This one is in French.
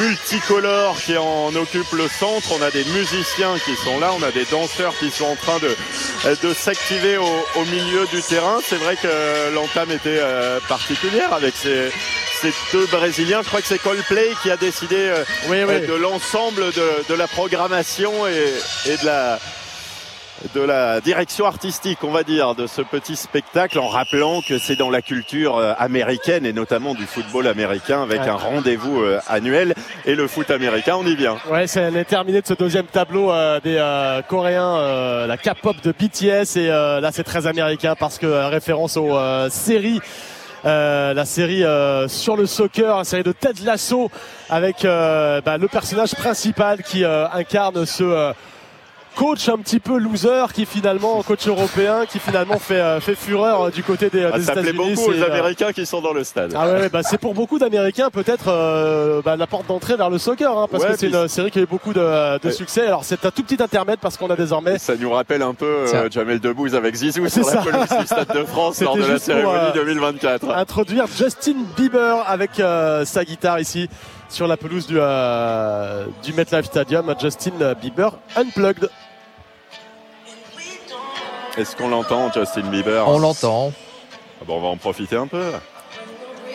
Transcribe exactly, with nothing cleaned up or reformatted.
multicolore qui en occupe le centre. On a des musiciens qui sont là, on a des danseurs qui sont en train de, de s'activer au, au milieu du terrain. C'est vrai que l'entame était euh, particulière avec ces, ces deux Brésiliens. Je crois que c'est Coldplay qui a décidé euh, oui, oui. de l'ensemble de, de la programmation et, et de la... de la direction artistique, on va dire, de ce petit spectacle, en rappelant que c'est dans la culture américaine et notamment du football américain avec ouais. un rendez-vous annuel, et le foot américain, on y vient. Ouais, c'est on est terminé de ce deuxième tableau euh, des euh, Coréens, euh, la K-pop de B T S, et euh, là c'est très américain parce que euh, référence aux euh, séries. Euh, la série euh, sur le soccer, la série de Ted Lasso avec euh, bah, le personnage principal qui euh, incarne ce euh, coach un petit peu loser qui finalement, coach européen qui finalement fait, euh, fait fureur euh, du côté des, ah, des ça États-Unis. Ça plaît beaucoup aux Américains euh... qui sont dans le stade. Ah ouais, bah c'est pour beaucoup d'Américains peut-être euh, bah, la porte d'entrée vers le soccer, hein, parce ouais, que c'est une série qui a eu beaucoup de, de ouais. succès. Alors c'est un tout petit intermède parce qu'on a désormais. Ça nous rappelle un peu euh, Jamel Debbouze avec Zizou sur ça. La pelouse du Stade de France lors de la cérémonie pour, euh, deux mille vingt-quatre. Introduire Justin Bieber avec euh, sa guitare ici sur la pelouse du, euh, du MetLife Stadium. Justin Bieber Unplugged. Est-ce qu'on l'entend, Justin Bieber? On l'entend. Ah bon, on va en profiter un peu.